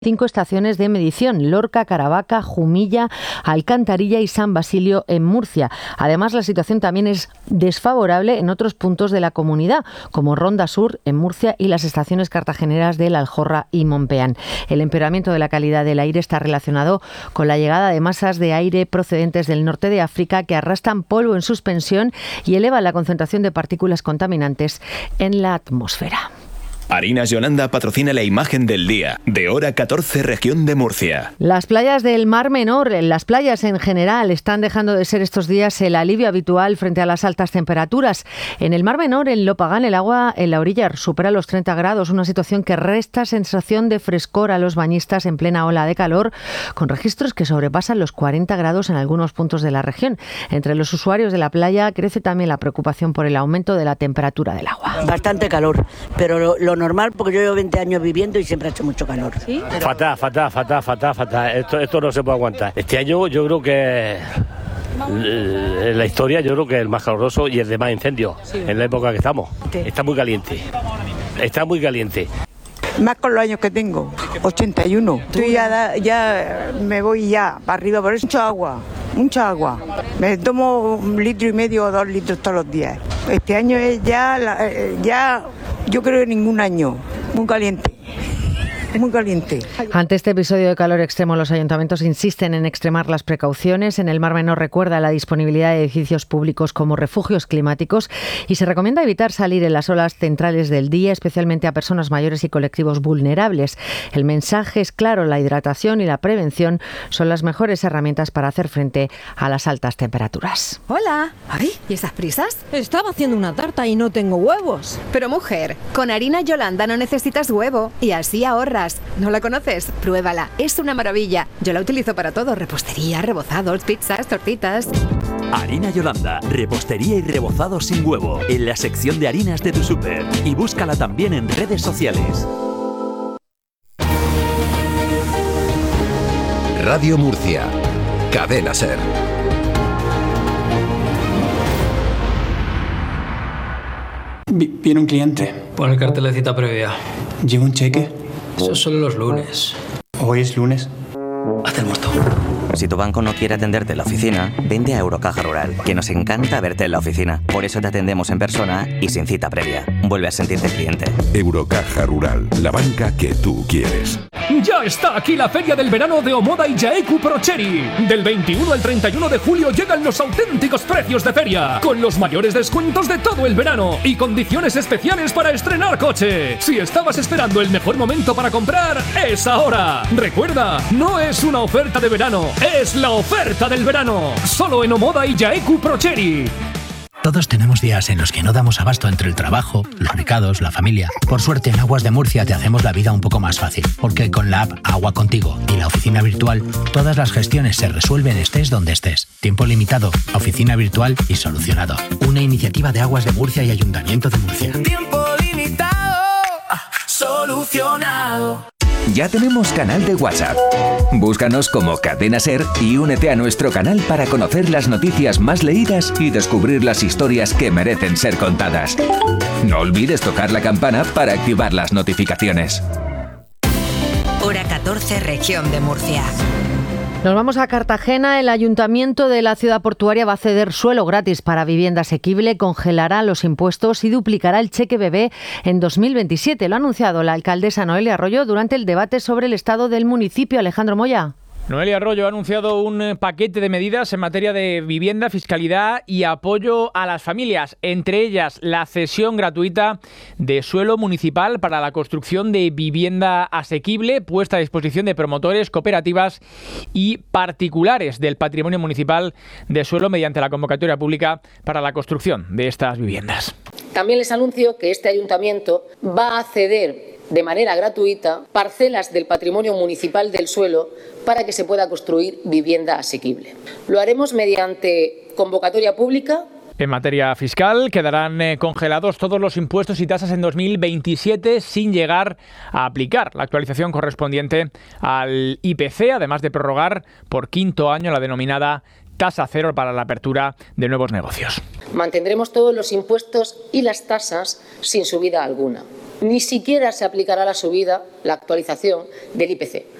5 estaciones de medición: Lorca, Caravaca, Jumilla, Alcantarilla y San Basilio en Murcia. Además, la situación también es desfavorable en otros puntos de la comunidad, como Ronda Sur en Murcia y las estaciones cartageneras de La Aljorra y Mompeán. El empeoramiento de la calidad del aire está relacionado con la llegada de masas de aire procedentes del norte de África que arrastran polvo en suspensión y elevan la concentración de partículas contaminantes en la atmósfera. Harinas Yolanda patrocina la imagen del día, de hora 14, región de Murcia. Las playas del Mar Menor, las playas en general, están dejando de ser estos días el alivio habitual frente a las altas temperaturas. En el Mar Menor, en Lopagán, el agua en la orilla supera los 30 grados, una situación que resta sensación de frescor a los bañistas en plena ola de calor, con registros que sobrepasan los 40 grados en algunos puntos de la región. Entre los usuarios de la playa crece también la preocupación por el aumento de la temperatura del agua. Bastante calor, pero lo normal, porque yo llevo 20 años viviendo y siempre ha hecho mucho calor. ¿Sí? Fatal. Esto no se puede aguantar. Este año yo creo que en la historia yo creo que es el más caluroso y el de más incendios, sí, en la época que estamos. Sí. Está muy caliente. Más con los años que tengo, 81. Estoy ya me voy ya para arriba, por eso mucha agua. Me tomo 1,5 litros o 2 litros todos los días. Este año es ya yo creo que ningún año. Muy caliente. Ante este episodio de calor extremo, los ayuntamientos insisten en extremar las precauciones. En el Mar Menor recuerda la disponibilidad de edificios públicos como refugios climáticos y se recomienda evitar salir en las horas centrales del día, especialmente a personas mayores y colectivos vulnerables. El mensaje es claro: la hidratación y la prevención son las mejores herramientas para hacer frente a las altas temperaturas. Hola. Ay, ¿y esas prisas? Estaba haciendo una tarta y no tengo huevos. Pero mujer, con harina Yolanda no necesitas huevo y así ahorras. ¿No la conoces? Pruébala, es una maravilla. Yo la utilizo para todo: repostería, rebozados, pizzas, tortitas. Harina Yolanda, repostería y rebozados sin huevo, en la sección de harinas de tu súper. Y búscala también en redes sociales. Radio Murcia, Cadena SER. Viene un cliente. Pon el cartel de cita previa. ¿Lleva un cheque? Eso solo los lunes. ¿Hoy es lunes? Haz el muerto. Si tu banco no quiere atenderte en la oficina, vente a Eurocaja Rural, que nos encanta verte en la oficina. Por eso te atendemos en persona y sin cita previa. Vuelve a sentirte cliente. Eurocaja Rural, la banca que tú quieres. Ya está aquí la feria del verano de Omoda y Jaeku Procheri. Del 21 al 31 de julio llegan los auténticos precios de feria, con los mayores descuentos de todo el verano y condiciones especiales para estrenar coche. Si estabas esperando el mejor momento para comprar, es ahora. Recuerda, no es una oferta de verano, es la oferta del verano. Solo en Omoda y Jaeku Procheri. Todos tenemos días en los que no damos abasto entre el trabajo, los recados, la familia. Por suerte, en Aguas de Murcia te hacemos la vida un poco más fácil, porque con la app Agua Contigo y la oficina virtual, todas las gestiones se resuelven estés donde estés. Tiempo limitado, oficina virtual y solucionado. Una iniciativa de Aguas de Murcia y Ayuntamiento de Murcia. Tiempo limitado, solucionado. Ya tenemos canal de WhatsApp. Búscanos como Cadena SER y únete a nuestro canal para conocer las noticias más leídas y descubrir las historias que merecen ser contadas. No olvides tocar la campana para activar las notificaciones. Hora 14, región de Murcia. Nos vamos a Cartagena. El Ayuntamiento de la ciudad portuaria va a ceder suelo gratis para vivienda asequible, congelará los impuestos y duplicará el cheque bebé en 2027. Lo ha anunciado la alcaldesa Noelia Arroyo durante el debate sobre el estado del municipio. Alejandro Moya. Noelia Arroyo ha anunciado un paquete de medidas en materia de vivienda, fiscalidad y apoyo a las familias, entre ellas la cesión gratuita de suelo municipal para la construcción de vivienda asequible, puesta a disposición de promotores, cooperativas y particulares del patrimonio municipal de suelo mediante la convocatoria pública para la construcción de estas viviendas. También les anuncio que este ayuntamiento va a ceder de manera gratuita parcelas del patrimonio municipal del suelo para que se pueda construir vivienda asequible. Lo haremos mediante convocatoria pública. En materia fiscal, quedarán congelados todos los impuestos y tasas en 2027 sin llegar a aplicar la actualización correspondiente al IPC, además de prorrogar por quinto año la denominada tasa cero para la apertura de nuevos negocios. Mantendremos todos los impuestos y las tasas sin subida alguna. ni siquiera se aplicará la subida, la actualización del IPC.